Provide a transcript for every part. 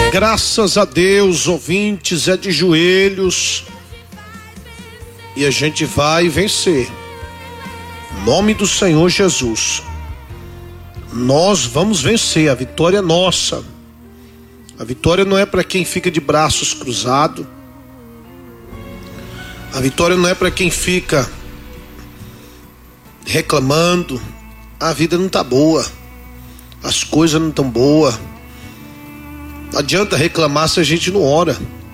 Graças a Deus, ouvintes, é de joelhos e a gente vai vencer. Em nome do Senhor Jesus, nós vamos vencer. A vitória é nossa. A vitória não é para quem fica de braços cruzados. A vitória não é para quem fica reclamando. A vida não tá boa, as coisas não tão boas. Não adianta reclamar se a gente não ora.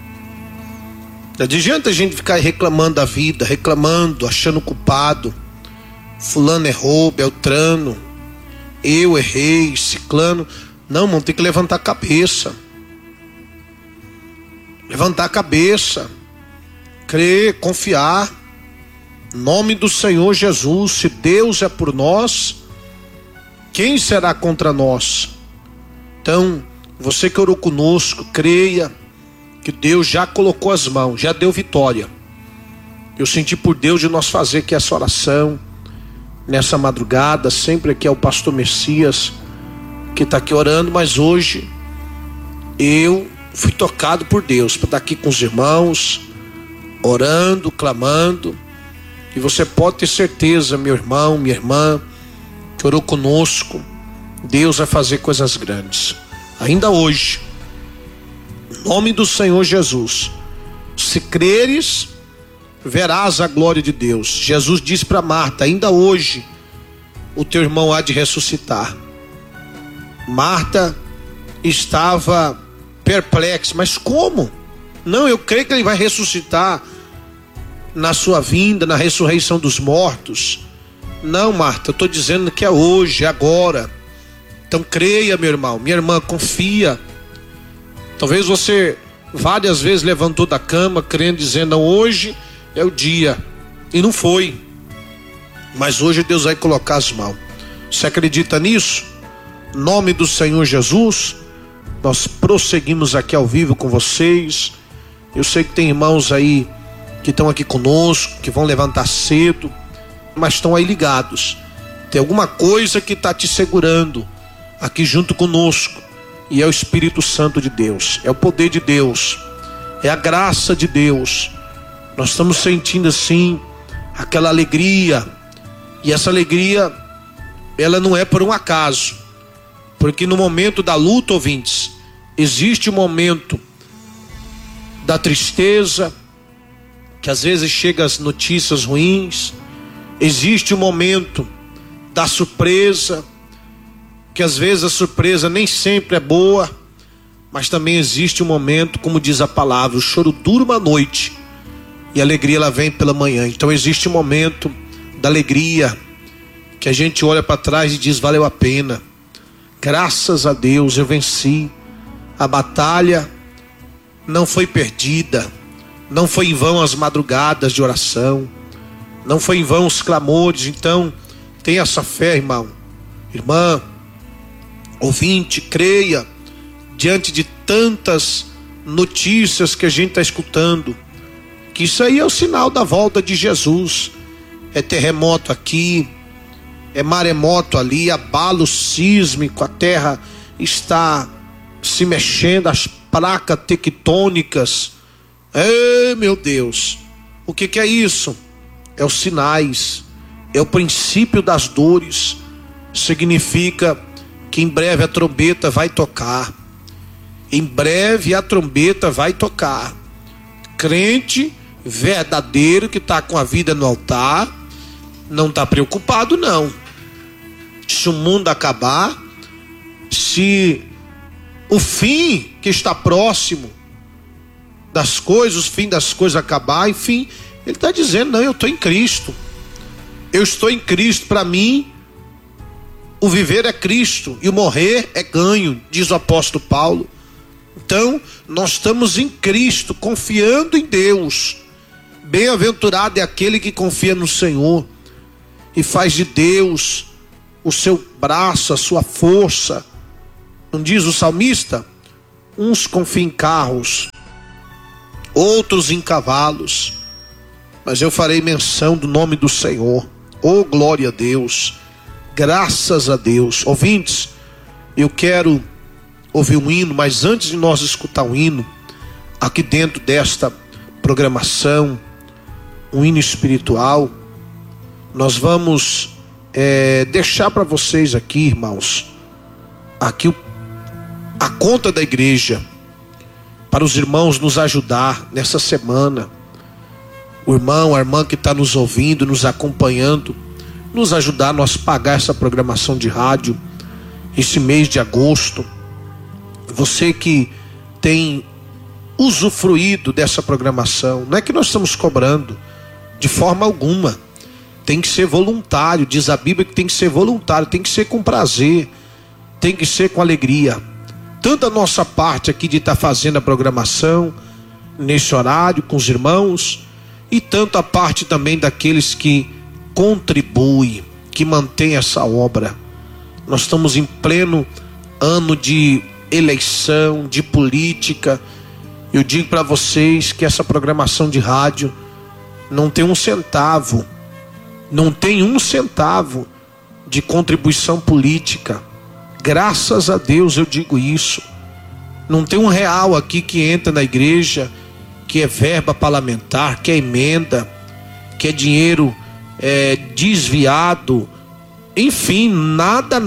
Não adianta a gente ficar reclamando da vida, reclamando, achando culpado. Fulano errou, Beltrano, eu errei, ciclano. Não, irmão, tem que levantar a cabeça. Levantar a cabeça. Crer, confiar. Em nome do Senhor Jesus. Se Deus é por nós, quem será contra nós? Então, você que orou conosco, creia que Deus já colocou as mãos, já deu vitória. Eu senti por Deus de nós fazer aqui essa oração nessa madrugada. Sempre aqui é o pastor Messias que está aqui orando, mas hoje eu fui tocado por Deus para estar aqui com os irmãos, orando, clamando. E você pode ter certeza, meu irmão, minha irmã, que orou conosco, Deus vai fazer coisas grandes. Ainda hoje, em nome do Senhor Jesus, se creres, verás a glória de Deus. Jesus disse para Marta: ainda hoje o teu irmão há de ressuscitar. Marta estava perplexa, mas como? Não, eu creio que ele vai ressuscitar na sua vinda, na ressurreição dos mortos. Não, Marta, eu estou dizendo que é hoje, é agora. Então creia, meu irmão, minha irmã, confia. Talvez você várias vezes levantou da cama crendo, dizendo: não, hoje é o dia, e não foi. Mas hoje Deus vai colocar as mãos. Você acredita nisso? Em nome do Senhor Jesus, nós prosseguimos aqui ao vivo com vocês. Eu sei que tem irmãos aí que estão aqui conosco, que vão levantar cedo, mas estão aí ligados. Tem alguma coisa que está te segurando aqui junto conosco, e é o Espírito Santo de Deus, é o poder de Deus, é a graça de Deus. Nós estamos sentindo assim aquela alegria, e essa alegria ela não é por um acaso, porque no momento da luta, ouvintes, existe o momento da tristeza, que às vezes chega as notícias ruins. Existe o momento da surpresa, que às vezes a surpresa nem sempre é boa, mas também existe um momento, como diz a palavra, o choro dura uma noite e a alegria ela vem pela manhã. Então existe um momento da alegria, que a gente olha para trás e diz: valeu a pena, graças a Deus eu venci, a batalha não foi perdida, não foi em vão as madrugadas de oração, não foi em vão os clamores. Então tenha essa fé, irmão, irmã, ouvinte, creia, diante de tantas notícias que a gente está escutando, que isso aí é o sinal da volta de Jesus. É terremoto aqui, é maremoto ali, abalo sísmico, a terra está se mexendo, as placas tectônicas. Meu Deus, o que é isso? É os sinais, é o princípio das dores. Significa que em breve a trombeta vai tocar. Em breve a trombeta vai tocar. Crente verdadeiro que está com a vida no altar não está preocupado, não. Se o mundo acabar, se o fim que está próximo das coisas, o fim das coisas acabar, enfim, ele está dizendo: não, eu estou em Cristo. Eu estou em Cristo. Para mim, o viver é Cristo e o morrer é ganho, diz o apóstolo Paulo. Então, nós estamos em Cristo, confiando em Deus. Bem-aventurado é aquele que confia no Senhor e faz de Deus o seu braço, a sua força. Não diz o salmista? Uns confiam em carros, outros em cavalos, mas eu farei menção do nome do Senhor. Oh, glória a Deus, graças a Deus. Ouvintes, eu quero ouvir um hino, mas antes de nós escutar o hino, aqui dentro desta programação, um hino espiritual, nós vamos deixar para vocês aqui, irmãos, aqui a conta da igreja, para os irmãos nos ajudar nessa semana. O irmão, a irmã que está nos ouvindo, nos acompanhando, nos ajudar a nós pagar essa programação de rádio esse mês de agosto. Você que tem usufruído dessa programação, não é que nós estamos cobrando de forma alguma, tem que ser voluntário. Diz a Bíblia que tem que ser voluntário, tem que ser com prazer, tem que ser com alegria. Tanto a nossa parte aqui de estar fazendo a programação nesse horário com os irmãos, e tanto a parte também daqueles que contribuem, que mantêm essa obra. Nós estamos em pleno ano de eleição, de política. Eu digo para vocês que essa programação de rádio não tem um centavo de contribuição política. Graças a Deus eu digo isso. Não tem R$1 aqui que entra na igreja, que é verba parlamentar, que é emenda, que é dinheiro desviado. Enfim, nada.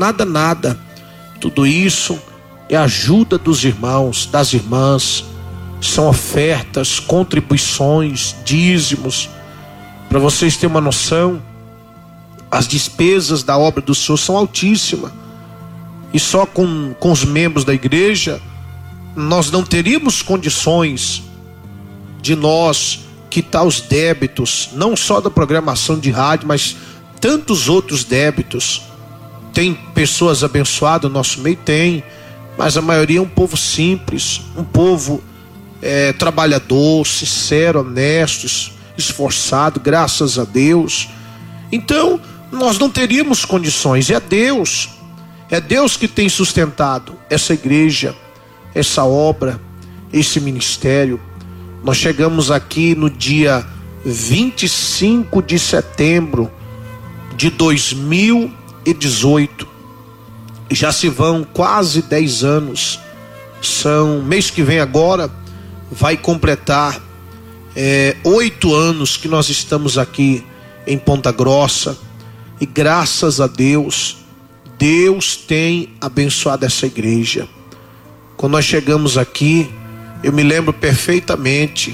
Tudo isso é ajuda dos irmãos, das irmãs. São ofertas, contribuições, dízimos. Para vocês terem uma noção, as despesas da obra do Senhor são altíssimas. E só com os membros da igreja, nós não teríamos condições de nós quitar os débitos, não só da programação de rádio, mas tantos outros débitos. Tem pessoas abençoadas no nosso meio? Tem, mas a maioria é um povo simples, um povo trabalhador, sincero, honesto, esforçado, graças a Deus. Então nós não teríamos condições. É Deus que tem sustentado essa igreja, essa obra, esse ministério. Nós chegamos aqui no dia 25 de setembro de 2018. Já se vão quase 10 anos. Mês que vem agora vai completar 8 anos que nós estamos aqui em Ponta Grossa. E graças a Deus, Deus tem abençoado essa igreja. Quando nós chegamos aqui, eu me lembro perfeitamente.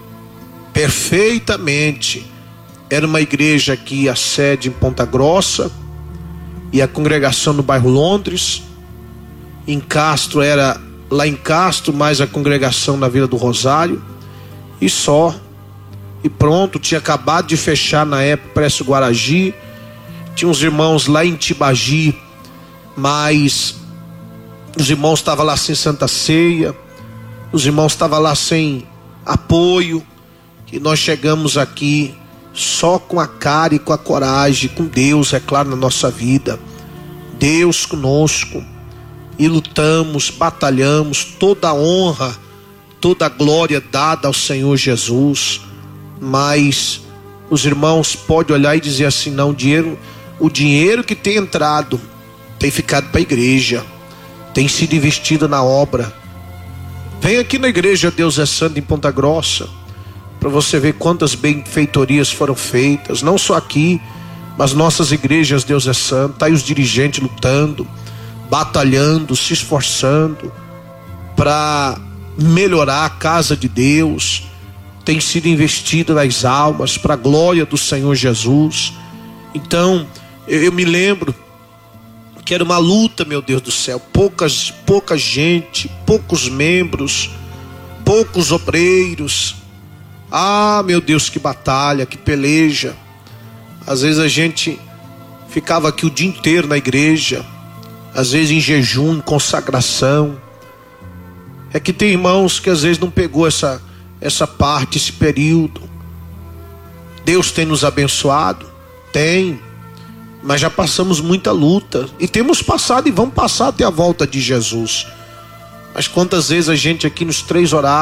Era uma igreja aqui, a sede em Ponta Grossa, e a congregação no bairro Londres. Em Castro era lá em Castro, mais a congregação na Vila do Rosário, e só. E pronto, tinha acabado de fechar na época Prédio Guaragi. Tinha uns irmãos lá em Tibagi, mas os irmãos estavam lá sem Santa Ceia, os irmãos estavam lá sem apoio. E nós chegamos aqui só com a cara e com a coragem, com Deus, é claro, na nossa vida, Deus conosco, e lutamos, batalhamos. Toda a honra, toda a glória dada ao Senhor Jesus. Mas os irmãos podem olhar e dizer assim: não, o dinheiro que tem entrado tem ficado para a igreja, tem sido investido na obra. Vem aqui na igreja Deus é Santo em Ponta Grossa, para você ver quantas benfeitorias foram feitas, não só aqui, mas nossas igrejas Deus é Santo. Está aí os dirigentes lutando, batalhando, se esforçando para melhorar a casa de Deus. Tem sido investido nas almas para a glória do Senhor Jesus. Então eu me lembro que era uma luta, meu Deus do céu, pouca gente, poucos membros, poucos obreiros. Ah, meu Deus, que batalha, que peleja. Às vezes a gente ficava aqui o dia inteiro na igreja, às vezes em jejum, em consagração. É que tem irmãos que às vezes não pegou essa parte, esse período. Deus tem nos abençoado? Tem, mas já passamos muita luta, e temos passado e vamos passar até a volta de Jesus. Mas quantas vezes a gente aqui nos 3 horários